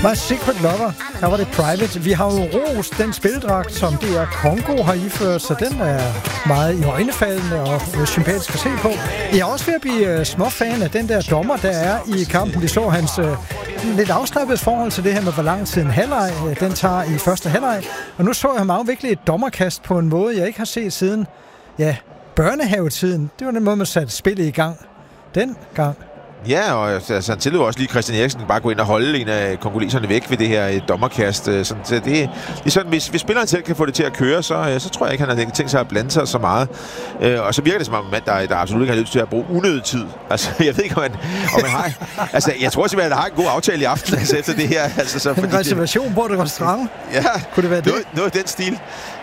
My Secret Lover, der var det Private. Vi har jo rost den spildragt, som DR Congo har iført, så den er meget i øjnefaldende og sympatisk at se på. Jeg er også ved at blive småfan af den der dommer, der er i kampen. Vi så hans lidt afslappet forhold til det her med, hvor lang tid en halvleg den tager i første halvleg. Og nu så jeg ham afvikle et dommerkast på en måde, jeg ikke har set siden børnehavetiden. Det var den måde, man satte spillet i gang. Den gang. Ja, og altså, han tillod også lige Christian Eriksen bare gå ind og holde en af kongoleserne væk ved det her dommerkast. Sådan, så det er sådan, hvis spilleren selv kan få det til at køre, så tror jeg ikke, han har tænkt sig at blande sig så meget. Og så virker det som om, at der absolut ikke har lyst til at bruge unødig tid. Altså, jeg ved ikke, om man har... Altså, jeg tror simpelthen, at han har en god aftale i aften, altså, efter det her. Altså, så, en reservation på det restaurant? Ja, kunne det være det? Noget af den stil.